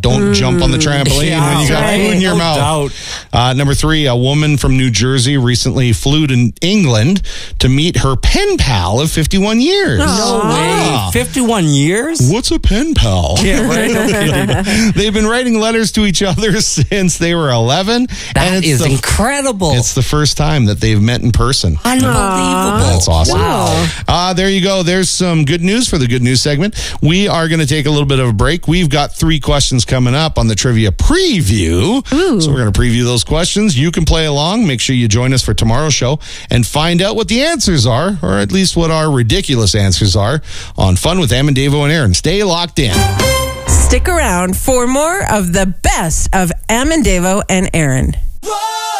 Don't jump on the trampoline when you got food in your mouth. Number 3, a woman from New Jersey recently flew to England to meet her pen pal of 51 years. No way. 51 years? What's a pen pal? Yeah, right. No kidding. They've been writing letters to each other since they were 11. That is incredible. It's the first time that they've met in person. Unbelievable. That's awesome. Wow. There you go. There's some good news for the good news segment. We are going to take a little bit of a break. We've got 3 questions coming up on the trivia preview. So we're going to preview those questions. You can play along. Make sure you join us for tomorrow's show and find out what the answers are, or at least what our ridiculous answers are, on Fun with Am and Davo and Aaron. Stay locked in. Stick around for more of the best of Am and Davo and Aaron.